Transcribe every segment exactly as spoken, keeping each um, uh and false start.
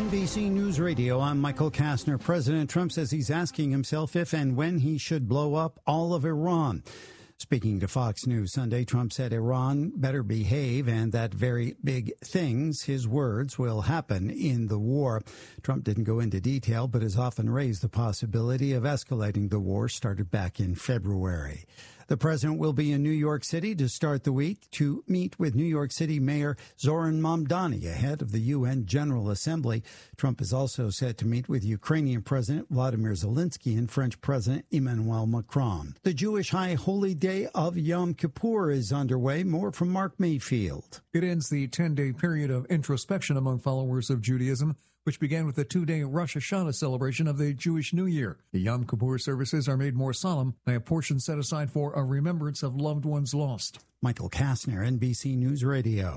N B C News Radio, I'm Michael Kastner. President Trump says he's asking himself if and when he should blow up all of Iran. Speaking to Fox News Sunday, Trump said Iran better behave and that very big things, his words, will happen in the war. Trump didn't go into detail, but has often raised the possibility of escalating the war started back in February. The president will be in New York City to start the week to meet with New York City Mayor Zoran Mamdani ahead of the U N General Assembly. Trump is also set to meet with Ukrainian President Vladimir Zelensky and French President Emmanuel Macron. The Jewish High Holy Day of Yom Kippur is underway. More from Mark Mayfield. It ends the ten-day period of introspection among followers of Judaism, which began with the two-day Rosh Hashanah celebration of the Jewish New Year. The Yom Kippur services are made more solemn by a portion set aside for a remembrance of loved ones lost. Michael Kastner, N B C News Radio.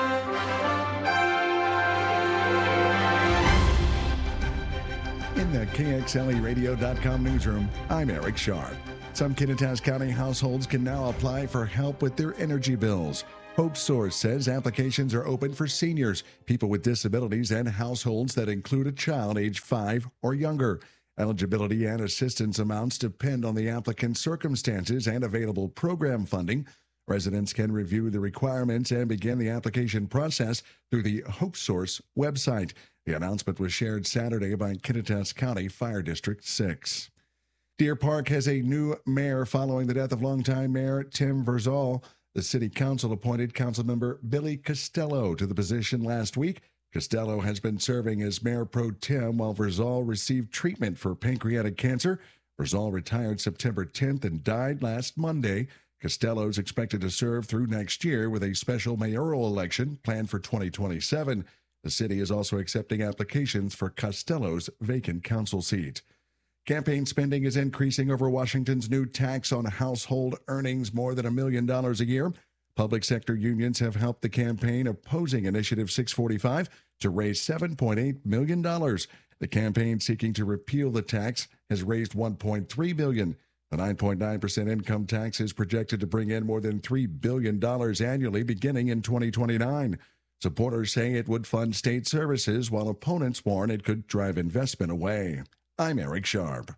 In the K X L E radio dot com newsroom, I'm Eric Sharp. Some Kittitas County households can now apply for help with their energy bills. Hope Source says applications are open for seniors, people with disabilities, and households that include a child age five or younger. Eligibility and assistance amounts depend on the applicant's circumstances and available program funding. Residents can review the requirements and begin the application process through the Hope Source website. The announcement was shared Saturday by Kittitas County Fire District six. Deer Park has a new mayor following the death of longtime Mayor Tim Verzal. The city council appointed Councilmember Billy Costello to the position last week. Costello has been serving as mayor pro tem while Verzal received treatment for pancreatic cancer. Verzal retired September tenth and died last Monday. Costello is expected to serve through next year with a special mayoral election planned for twenty twenty-seven. The city is also accepting applications for Costello's vacant council seat. Campaign spending is increasing over Washington's new tax on household earnings more than a million dollars a year. Public sector unions have helped the campaign opposing Initiative six forty-five to raise seven point eight million dollars. The campaign seeking to repeal the tax has raised one point three billion dollars. The nine point nine percent income tax is projected to bring in more than three billion dollars annually beginning in twenty twenty-nine. Supporters say it would fund state services, while opponents warn it could drive investment away. I'm Eric Sharp.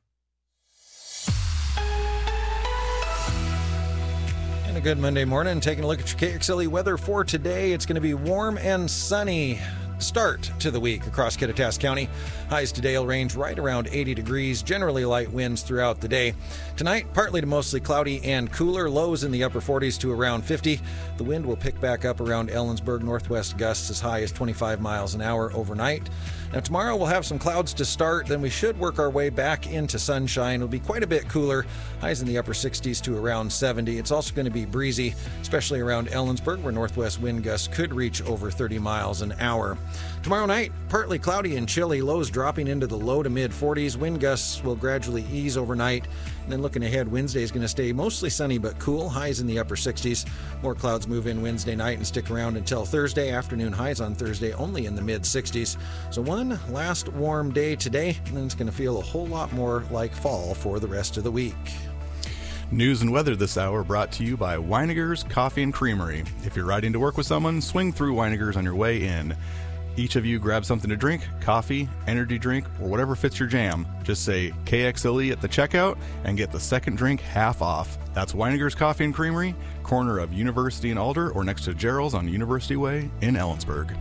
And a good Monday morning. Taking a look at your K X L E weather for today. It's going to be warm and sunny start to the week across Kittitas County. Highs today will range right around eighty degrees, generally light winds throughout the day. Tonight, partly to mostly cloudy and cooler, lows in the upper forties to around fifty. The wind will pick back up around Ellensburg, northwest gusts as high as twenty-five miles an hour overnight. Now tomorrow we'll have some clouds to start, then we should work our way back into sunshine. It'll be quite a bit cooler, highs in the upper sixties to around seventy. It's also going to be breezy, especially around Ellensburg, where northwest wind gusts could reach over thirty miles an hour. Tomorrow night, partly cloudy and chilly, lows dropping into the low to mid forties. Wind gusts will gradually ease overnight. And then looking ahead, Wednesday is going to stay mostly sunny but cool, highs in the upper sixties. More clouds move in Wednesday night and stick around until Thursday. Afternoon highs on Thursday only in the mid sixties. So one last warm day today, and then it's going to feel a whole lot more like fall for the rest of the week. News and weather this hour brought to you by Weinigers Coffee and Creamery. If you're riding to work with someone, swing through Weinigers on your way in. Each of you grab something to drink, coffee, energy drink, or whatever fits your jam. Just say K X L E at the checkout and get the second drink half off. That's Weinigers Coffee and Creamery, corner of University and Alder, or next to Gerald's on University Way in Ellensburg.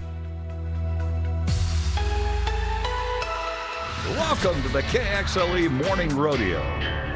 Welcome to the K X L E Morning Rodeo.